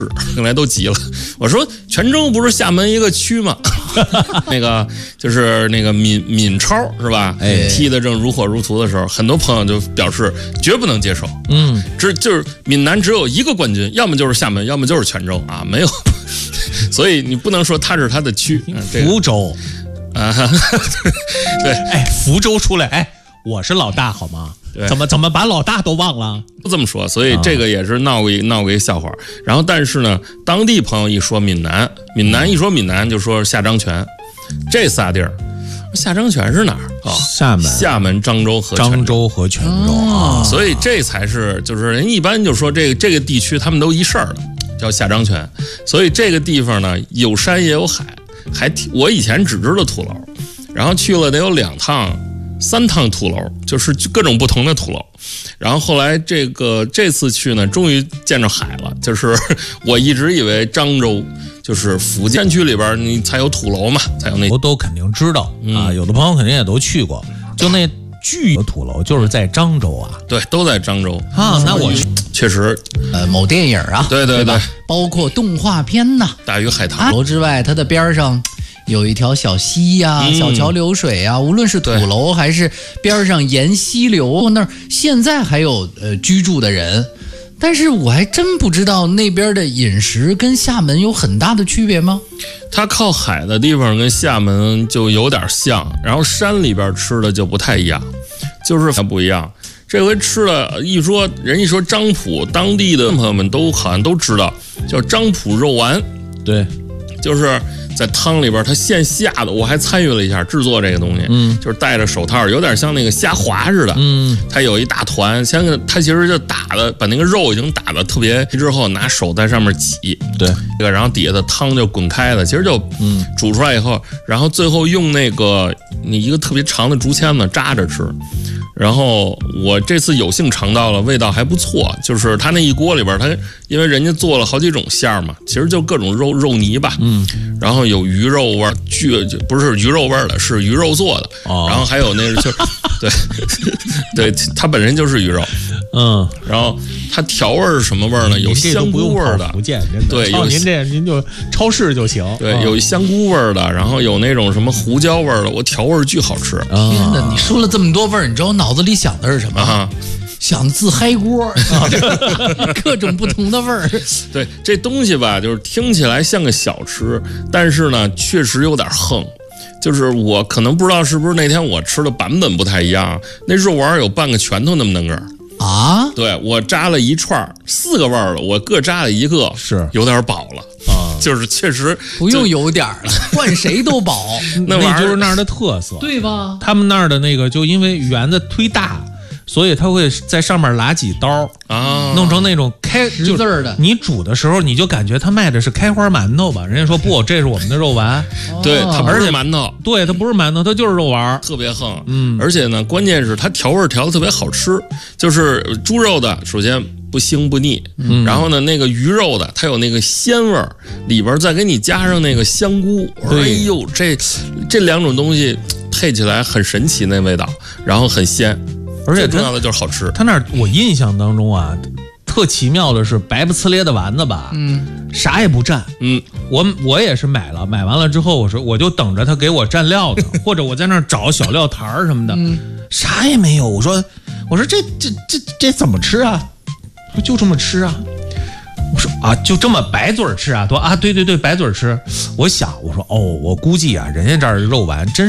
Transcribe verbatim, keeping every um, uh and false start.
后来都急了，我说泉州不是厦门一个区吗？那个就是那个闽闽超是吧？哎，踢得正如火如荼的时候，很多朋友就表示绝不能接受。嗯，这就是闽南只有一个冠军，要么就是厦门，要么就是泉州啊，没有。所以你不能说它是它的区。 嗯这个、福州啊，对， 哎，福州出来，哎，我是老大好吗？怎么怎么把老大都忘了？ 不这么说，所以这个也是闹过一闹过一笑话。然后，但是呢，当地朋友一说闽南，闽南一说闽南就说下漳泉，这仨地儿，下漳泉是哪儿？哦， 厦门、 厦门、漳州和漳州和泉州啊。 所以这才是就是人一般就说这个这个地区他们都一事儿的，叫下漳泉。所以这个地方呢，有山也有海，还我以前只知道土楼，然后去了得有两趟。三趟土楼，就是各种不同的土楼，然后后来这个这次去呢，终于见着海了。就是我一直以为漳州就是福建区里边你才有土楼嘛，才有那我都肯定知道、嗯、啊，有的朋友肯定也都去过。就那巨土楼就是在漳州啊， 对，都在漳州啊。那我确实， 呃，某电影啊， 对对 对, 对， 包括动画片呐， 大鱼海棠楼之外，它的边上。有一条小溪呀、啊嗯，小桥流水啊，无论是土楼还是边上沿溪流那儿，现在还有呃居住的人，但是我还真不知道那边的饮食跟厦门有很大的区别吗？ 它靠海的地方跟厦门就有点像，然后山里边吃的就不太一样，就是不一样。这回吃了一说人一说漳浦，当地的朋友们都好像都知道，叫漳浦肉丸， 对， 就是。在汤里边，它现下的，我还参与了一下制作这个东西，嗯，就是戴着手套，有点像那个虾滑似的，嗯，它有一大团，像它其实就打的，把那个肉已经打的特别之后，拿手在上面挤， 对， 这个然后底下的汤就滚开了，其实就嗯煮出来以后，然后最后用那个你一个特别长的竹签子扎着吃。然后我这次有幸尝到了，味道还不错。就是它那一锅里边，它因为人家做了好几种馅儿嘛，其实就各种肉肉泥吧，嗯，然后有鱼肉味儿，巨不是鱼肉味儿的，是鱼肉做的，哦、然后还有那个就对对，它本身就是鱼肉，嗯，然后它调味是什么味儿呢？有香菇味儿的， 福建真的， 对，有您这您就超市就行， 对，有香菇味儿的，然后有那种什么胡椒味儿的，我调味巨好吃。 天哪，你说了这么多味儿，你知道我脑子里想的是什么？啊、想自嗨锅，啊、各种不同的味儿。 对，这东西吧，就是听起来像个小吃，但是呢，确实有点横。就是我可能不知道是不是那天我吃的版本不太一样，那肉丸有半个拳头那么大个儿啊。 对，我扎了一串四个味儿了，我各扎了一个， 是有点饱了啊。就是确实不用有点了，换谁都饱。 那玩意儿就是那儿的特色， 对吧？ 他们那儿的那个就因为圆的忒大。所以他会在上面拉几刀啊，弄成那种开十字儿的。 你煮的时候，你就感觉他卖的是开花馒头吧？人家说不，这是我们的肉丸。 对，它不是馒头， 对，它不是馒头，它就是肉丸， 特别横。嗯，而且呢，关键是它调味调的特别好吃，就是猪肉的，首先不腥不腻，嗯，然后呢，那个鱼肉的，它有那个鲜味儿，里边再给你加上那个香菇，哎呦，这这两种东西配起来很神奇，那味道，然后很鲜。而且重要的就是好吃。 他那儿我印象当中啊，特奇妙的是白不呲咧的丸子吧，嗯，啥也不蘸，嗯，我我也是买了，买完了之后我说我就等着他给我蘸料呢，或者我在那儿找小料坛儿什么的，嗯，啥也没有。我说我说这这这这怎么吃啊？说就这么吃啊。我说啊，就这么白嘴吃啊？说啊，对对对，白嘴吃。我想我说哦，我估计啊，人家这儿肉丸真。